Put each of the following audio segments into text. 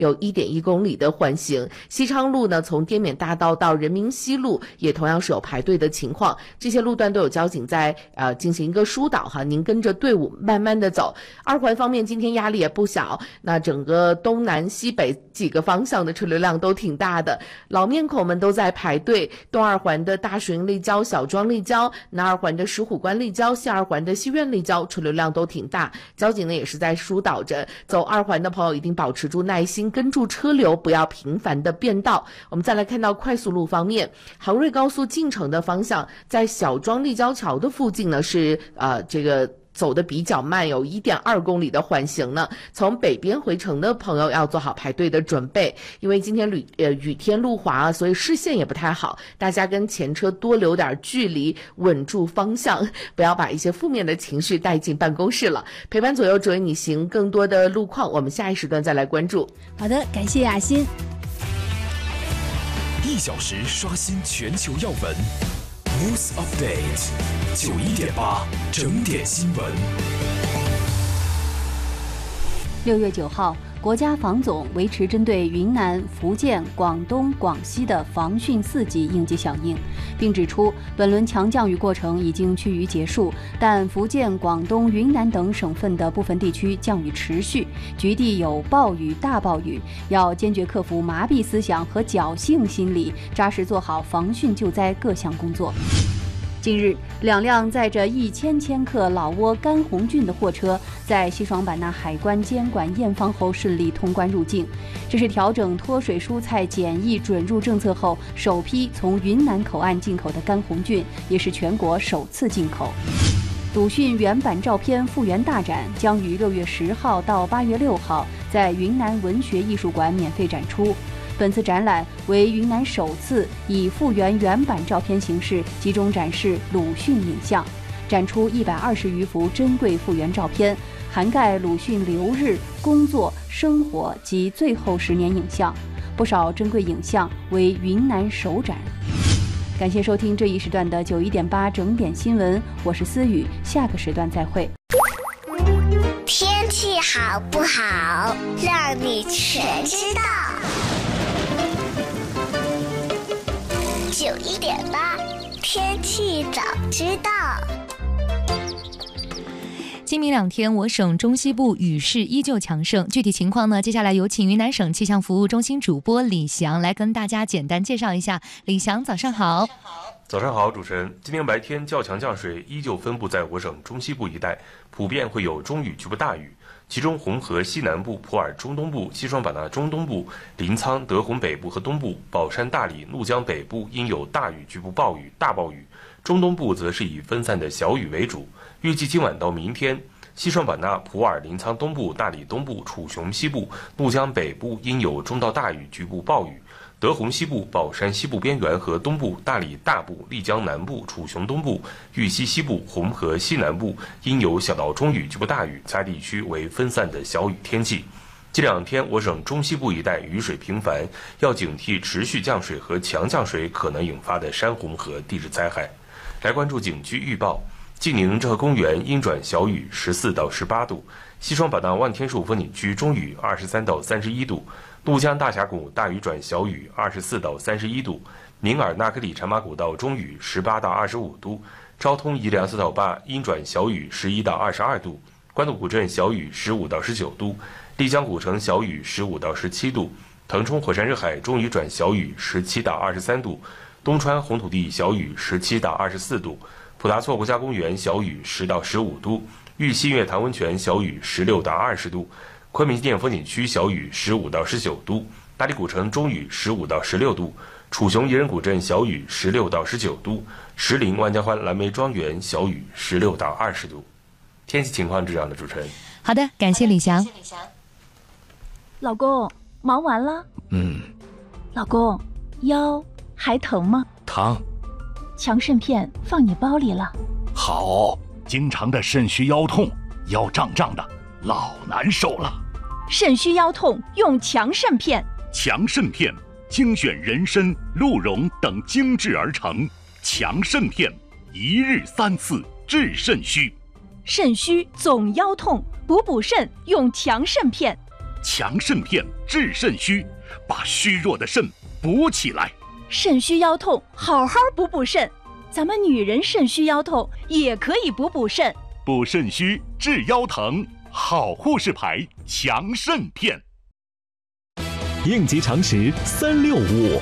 有1.1公里的缓行。西昌路呢，从滇缅大道到人民西路也同样是有排队的情况，这些路段都有交警在进行一个疏导哈，您跟着队伍慢慢的走。二环方面今天压力也不小，那整个东南西北几个方向的车流量都挺大的，老面孔们都在排队。东二环的大顺立交、小庄立交，南二环的石虎关立交，西二环的西苑立交，车流量都挺大，交警呢也是在疏导着。走二环的朋友一定保持住耐心，跟住车流，不要频繁的变道。我们再来看到快速路方面，杭瑞高速进城的方向，在小庄立交桥的附近呢是这个走得比较慢，有1.2公里的缓行呢。从北边回城的朋友要做好排队的准备，因为今天雨天路滑，所以视线也不太好，大家跟前车多留点距离，稳住方向，不要把一些负面的情绪带进办公室了。陪伴左右指引你行，更多的路况我们下一时段再来关注。 好的，感谢雅欣。 1小时刷新全球要闻 News Update 91.8整点新闻。 6月9号，国家防总维持针对云南、福建、广东、广西的防汛4级应急响应，并指出本轮强降雨过程已经趋于结束，但福建、广东、云南等省份的部分地区降雨持续，局地有暴雨、大暴雨，要坚决克服麻痹思想和侥幸心理，扎实做好防汛救灾各项工作。近日，2辆载着1000千克老挝干红菌的货车在西双版纳海关监管验放后顺利通关入境，这是调整脱水蔬菜检疫准入政策后首批从云南口岸进口的干红菌，也是全国首次进口。鲁迅原版照片复原大展将于6月10号到8月6号在云南文学艺术馆免费展出。本次展览为云南首次以复原原版照片形式集中展示鲁迅影像，展出120余幅珍贵复原照片，涵盖鲁迅留日、工作、生活及最后10年影像，不少珍贵影像为云南首展。感谢收听这一时段的91.8整点新闻，我是思雨，下个时段再会。 天气好不好，让你全知道。91.8天气早知道。 今明2天，我省中西部雨势依旧强盛。具体情况呢？接下来有请云南省气象服务中心主播李翔来跟大家简单介绍一下。李翔，早上好。 早上好，主持人。今天白天较强降水依旧分布在我省中西部一带，普遍会有中雨局部大雨。其中红河西南部、普洱中东部、西双版纳中东部、临沧、德宏北部和东部、保山、大理、怒江北部应有大雨局部暴雨、大暴雨，中东部则是以分散的小雨为主。预计今晚到明天，西双版纳、普洱、临沧东部、大理东部、楚雄西部、怒江北部应有中到大雨局部暴雨。德宏西部、保山西部边缘和东部、大理大部、丽江南部、楚雄东部、玉溪西部、红河西南部应有小到中雨局部大雨，其他地区为分散的小雨天气。这2天，我省中西部一带雨水频繁，要警惕持续降水和强降水可能引发的山洪和地质灾害。来关注景区预报：晋宁浙河公园阴转小雨14到18度，西双版纳万天树风景区中雨23到31度。怒江大峡谷大雨转小雨24到31度，宁尔纳克里茶马古道中雨18到25度，昭通宜良4到8阴转小雨11到22度，官渡古镇小雨15到19度，丽江古城小雨15到17度，腾冲火山热海中雨转小雨17到23度，东川红土地小雨17到24度，普达措国家公园小雨10到15度，玉溪月潭温泉小雨16到20度。昆明纪念风景区小雨15到19度，大理古城中雨15到16度，楚雄宜人古镇小雨16到19度，石林万家欢蓝莓庄园小雨16到20度。天气情况是这样的，主持人。 好的，感谢李翔。 老公，忙完了？老公，腰还疼吗？ 疼。 强肾片放你包里了。 好，经常的肾虚腰痛，腰胀胀的，老难受了。 肾虚腰痛用强肾片。 强肾片精选人参、鹿茸等精制而成，强肾片1日3次治肾虚。 肾虚总腰痛，补肾用强肾片。 强肾片治肾虚，把虚弱的肾补起来。 肾虚腰痛，好好补肾。咱们女人肾虚腰痛也可以补肾。 补肾虚治腰疼，好护士牌强肾片。 应急常识365。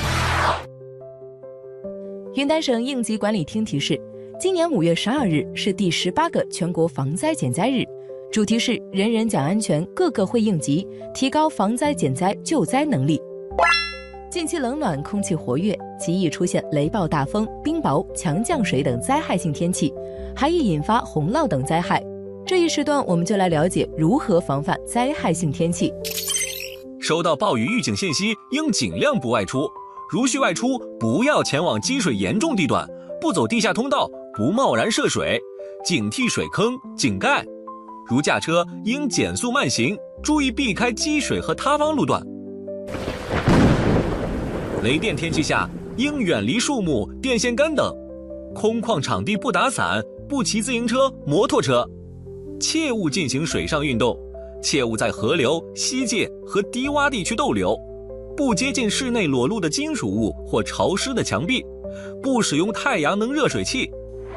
云南省应急管理厅提示，今年5月12日是第18个全国防灾减灾日，主题是人人讲安全，个个会应急，提高防灾减灾救灾能力。近期冷暖，空气活跃，极易出现雷暴大风、冰雹、强降水等灾害性天气，还易引发洪涝等灾害。这一时段我们就来了解如何防范灾害性天气。 收到暴雨预警信息，应尽量不外出。如需外出，不要前往积水严重地段，不走地下通道，不贸然涉水，警惕水坑、井盖。如驾车，应减速慢行，注意避开积水和塌方路段。雷电天气下，应远离树木、电线杆等。空旷场地不打伞，不骑自行车、摩托车。切勿进行水上运动，切勿在河流、溪涧和低洼地区逗留。不接近室内裸露的金属物或潮湿的墙壁，不使用太阳能热水器。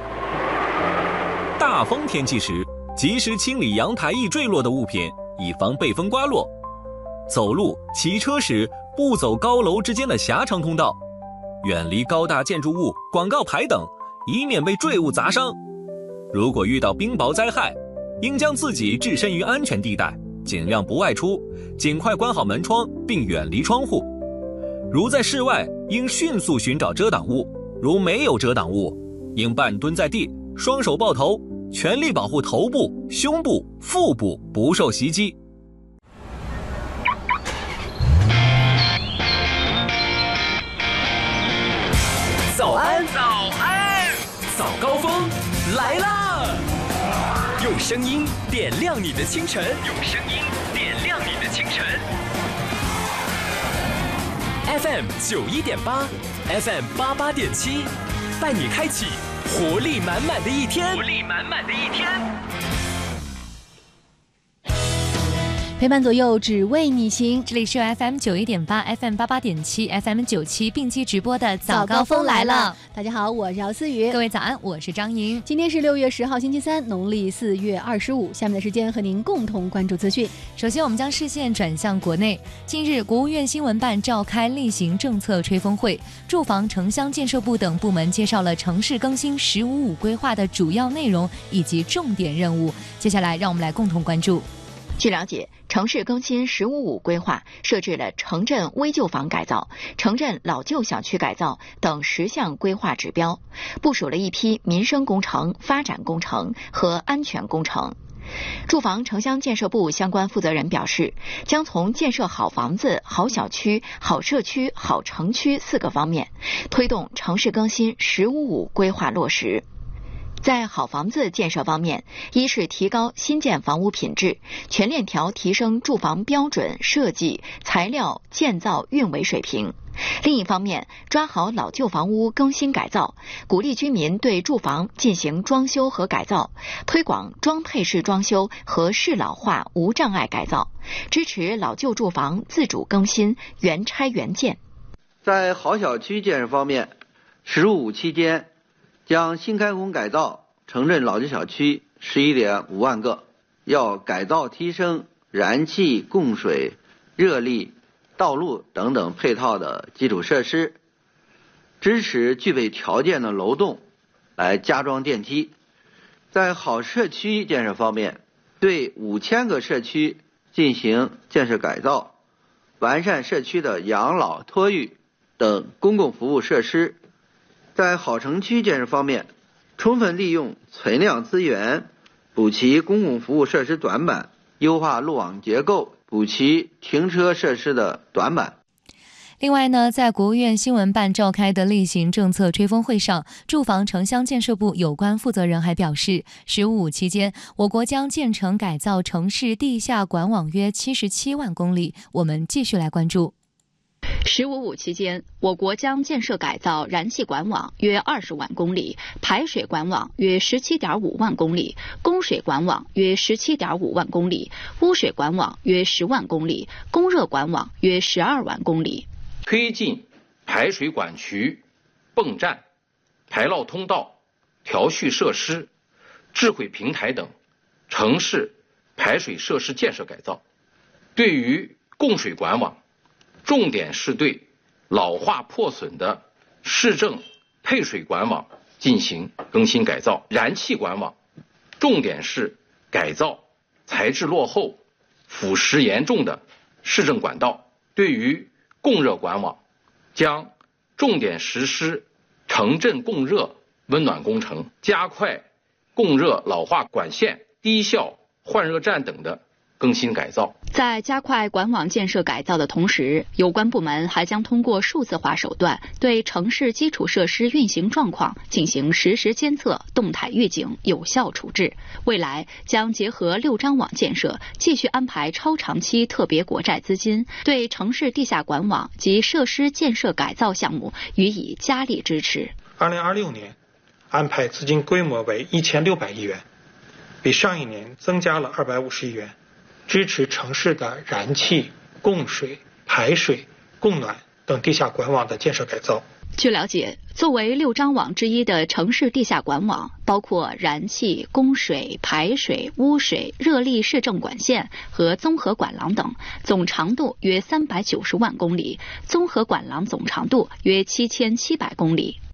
大风天气时，及时清理阳台易坠落的物品，以防被风刮落。走路、骑车时，不走高楼之间的狭长通道，远离高大建筑物、广告牌等，以免被坠物砸伤。如果遇到冰雹灾害，应将自己置身于安全地带，尽量不外出，尽快关好门窗并远离窗户。如在室外，应迅速寻找遮挡物，如没有遮挡物，应半蹲在地，双手抱头，全力保护头部、胸部、腹部不受袭击。 早安，早安，早高峰来啦！用声音点亮你的清晨，用声音点亮你的清晨。FM 91.8 ，FM 88.7，带你开启活力满满的一天，活力满满的一天。 陪伴左右，只为你行。 这里是 FM 91.8 FM 88.7 FM 97并机直播的早高峰来了。 大家好，我是姚思雨。 各位早安，我是张莹。 今天是6月10号星期三，农历4月25。下面的时间和您共同关注资讯。 首先我们将视线转向国内。近日，国务院新闻办召开例行政策吹风会，住房城乡建设部等部门介绍了城市更新“15+5”规划的主要内容以及重点任务。接下来让我们来共同关注。 据了解，城市更新“15+5”规划设置了城镇危旧房改造、城镇老旧小区改造等10项规划指标，部署了一批民生工程、发展工程和安全工程。住房城乡建设部相关负责人表示，将从建设好房子、好小区、好社区、好城区4个方面，推动城市更新“15+5”规划落实。在好房子建设方面，一是提高新建房屋品质，全链条提升住房标准、设计、材料、建造、运维水平；另一方面，抓好老旧房屋更新改造，鼓励居民对住房进行装修和改造，推广装配式装修和适老化无障碍改造，支持老旧住房自主更新、原拆原建。 在好小区建设方面，“15+5”期间将新开工改造城镇老旧小区11.5万个，要改造提升燃气、供水、热力、道路等等配套的基础设施，支持具备条件的楼栋来加装电梯。在好社区建设方面，对5000个社区进行建设改造，完善社区的养老、托育等公共服务设施。在好城区建设方面，充分利用存量资源，补齐公共服务设施短板，优化路网结构，补齐停车设施的短板。 另外呢，在国务院新闻办召开的例行政策吹风会上，住房城乡建设部有关负责人还表示，“15+5”期间，我国将建成改造城市地下管网约77万公里。我们继续来关注。 “15+5”期间，我国将建设改造燃气管网约20万公里，排水管网约17.5万公里，供水管网约17.5万公里，污水管网约10万公里，供热管网约12万公里。 推进排水管渠、泵站、排涝通道、调蓄设施、智慧平台等城市排水设施建设改造。对于供水管网，重点是对老化破损的市政配水管网进行更新改造；燃气管网，重点是改造材质落后、腐蚀严重的市政管道。对于供热管网，将重点实施城镇供热温暖工程，加快供热老化管线、低效换热站等的更新改造。 在加快管网建设改造的同时，有关部门还将通过数字化手段对城市基础设施运行状况进行实时监测、动态预警、有效处置。未来将结合6张网建设，继续安排超长期特别国债资金，对城市地下管网及设施建设改造项目予以加力支持。 2026年安排资金规模为1600亿元，比上一年增加了250亿元。支持城市的燃气、供水、排水、供暖等地下管网的建设改造。 据了解，作为6张网之一的城市地下管网，包括燃气、供水、排水、污水、热力市政管线和综合管廊等，总长度约390万公里，综合管廊总长度约7700公里。